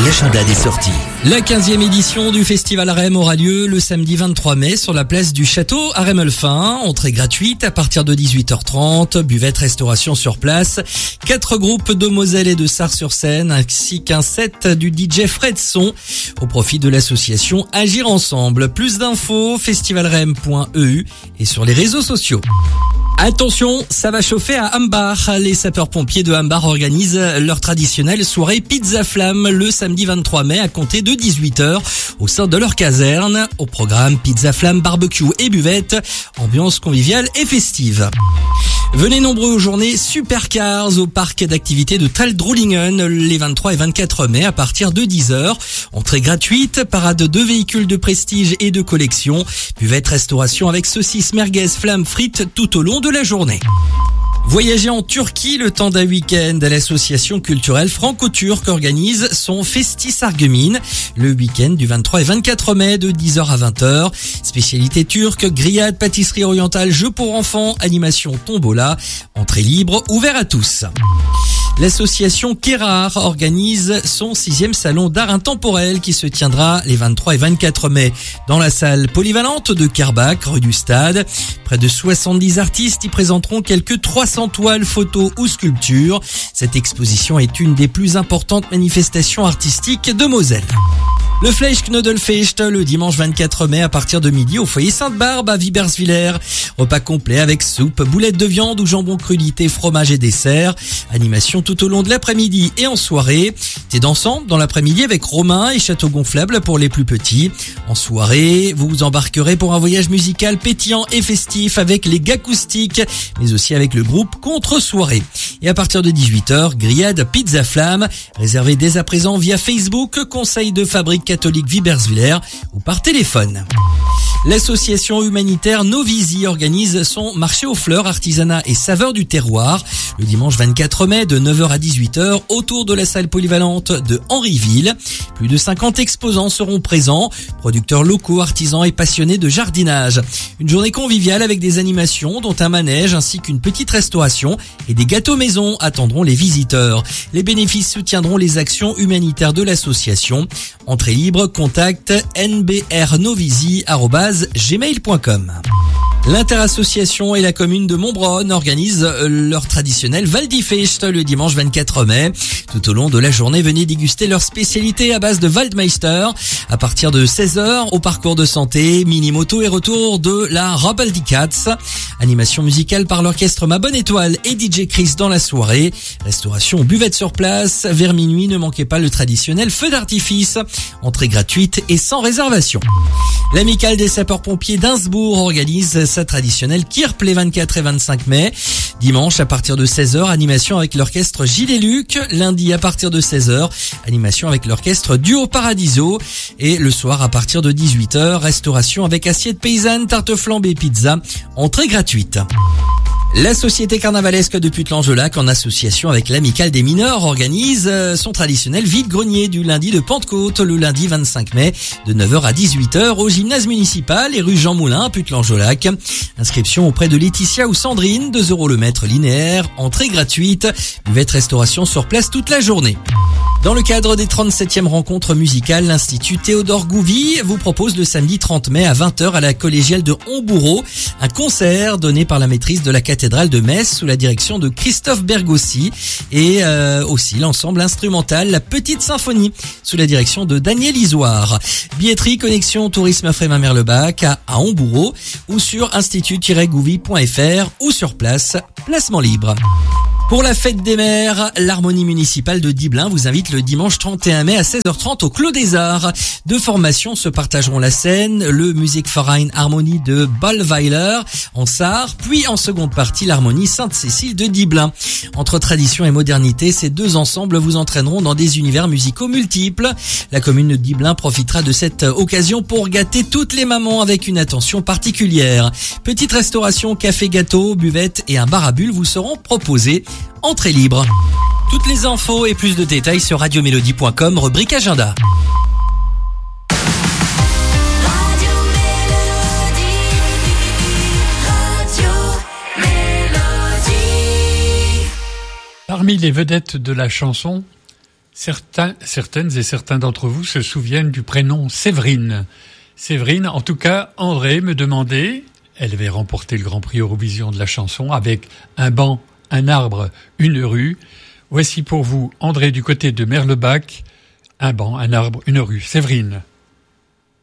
agenda des sorties. La 15e édition du Festival Arem aura lieu le samedi 23 mai sur la place du Château à Rémelfin. Entrée gratuite à partir de 18h30, buvette, restauration sur place. 4 groupes de Moselle et de Sars-sur-Seine ainsi qu'un set du DJ Fred Son au profit de l'association Agir Ensemble. Plus d'infos, festivalrem.eu et sur les réseaux sociaux. Attention, ça va chauffer à Hambar. Les sapeurs-pompiers de Hambar organisent leur traditionnelle soirée Pizza Flamme le samedi 23 mai à compter de 18h au sein de leur caserne. Au programme Pizza Flamme, barbecue et buvette, ambiance conviviale et festive. Venez nombreux aux journées Supercars au parc d'activités de Taldroulingen les 23 et 24 mai à partir de 10h. Entrée gratuite, parade de véhicules de prestige et de collection, buvette, restauration avec saucisses, merguez, flammes, frites tout au long de la journée. Voyager en Turquie le temps d'un week-end. L'association culturelle franco-turque organise son Festis Argemine le week-end du 23 et 24 mai de 10h à 20h. Spécialité turque, grillade, pâtisserie orientale, jeux pour enfants, animation tombola, entrée libre, ouvert à tous. L'association Kérar organise son 6e salon d'art intemporel qui se tiendra les 23 et 24 mai dans la salle polyvalente de Kerbach, rue du Stade. Près de 70 artistes y présenteront quelques 300 toiles, photos ou sculptures. Cette exposition est une des plus importantes manifestations artistiques de Moselle. Le Fleischknödelfest le dimanche 24 mai à partir de midi au foyer Sainte-Barbe à Wiberswiller. Repas complet avec soupe, boulettes de viande ou jambon crudité, fromage et dessert. Animation tout au long de l'après-midi et en soirée. Thé dansant dans l'après-midi avec Romain et château gonflable pour les plus petits. En soirée, vous vous embarquerez pour un voyage musical pétillant et festif avec les Gacoustiques, mais aussi avec le groupe Contre-Soirée. Et à partir de 18h, grillade Pizza Flamme, réservée dès à présent via Facebook, conseil de fabrique catholique Wiberswiller ou par téléphone. L'association humanitaire Novisi organise son marché aux fleurs, artisanat et saveurs du terroir le dimanche 24 mai de 9h à 18h autour de la salle polyvalente de Henryville. Plus de 50 exposants seront présents, producteurs locaux, artisans et passionnés de jardinage. Une journée conviviale avec des animations dont un manège ainsi qu'une petite restauration et des gâteaux maison attendront les visiteurs. Les bénéfices soutiendront les actions humanitaires de l'association. Entrée libre, contact nbrnovisi@gmail.com. L'Interassociation et la commune de Montbronn organisent leur traditionnel Waldifest le dimanche 24 mai. Tout au long de la journée, venez déguster leur spécialité à base de Waldmeister. À partir de 16h, au parcours de santé, mini-moto et retour de la Rabaldicats. Animation musicale par l'orchestre Ma Bonne Étoile et DJ Chris dans la soirée. Restauration, buvette sur place. Vers minuit, ne manquez pas le traditionnel feu d'artifice. Entrée gratuite et sans réservation. L'amicale des sapeurs-pompiers d'Innsbruck organise sa traditionnelle Kirp les 24 et 25 mai. Dimanche à partir de 16h, animation avec l'orchestre Gilles et Luc. Lundi à partir de 16h, animation avec l'orchestre Duo Paradiso. Et le soir à partir de 18h, restauration avec assiette paysanne, tarte flambée, pizza. Entrée gratuite. La Société carnavalesque de Putelange-Lac, en association avec l'Amicale des mineurs, organise son traditionnel vide-grenier du lundi de Pentecôte, le lundi 25 mai, de 9h à 18h au gymnase municipal et rue Jean Moulin à Putelange-Lac. Inscription auprès de Laetitia ou Sandrine, 2 € le mètre linéaire, entrée gratuite, buvette restauration sur place toute la journée. Dans le cadre des 37e rencontres musicales, l'Institut Théodore Gouvy vous propose le samedi 30 mai à 20h à la collégiale de Hombourg un concert donné par la maîtrise de la cathédrale de Metz sous la direction de Christophe Bergossi et aussi l'ensemble instrumental La Petite Symphonie sous la direction de Daniel Isoire. Billetterie, connexion, tourisme Frémin-Merlebach à Hombourg ou sur institut-gouvy.fr ou sur place, placement libre. Pour la fête des mères, l'harmonie municipale de Diblin vous invite le dimanche 31 mai à 16h30 au Clos des Arts. 2 formations se partageront la scène, le Musikverein Harmonie de Ballweiler en Sarre, puis en seconde partie l'harmonie Sainte-Cécile de Diblin. Entre tradition et modernité, ces 2 ensembles vous entraîneront dans des univers musicaux multiples. La commune de Diblin profitera de cette occasion pour gâter toutes les mamans avec une attention particulière. Petite restauration, café, gâteau, buvette et un bar à bulles vous seront proposés. Entrée libre. Toutes les infos et plus de détails sur radiomélodie.com, rubrique agenda. Parmi les vedettes de la chanson, Certaines et certains d'entre vous se souviennent du prénom Séverine. Séverine, en tout cas, André me demandait, elle avait remporté le Grand Prix Eurovision de la chanson avec un banc, un arbre, une rue. Voici pour vous, André du côté de Merlebach, un banc, un arbre, une rue. Séverine.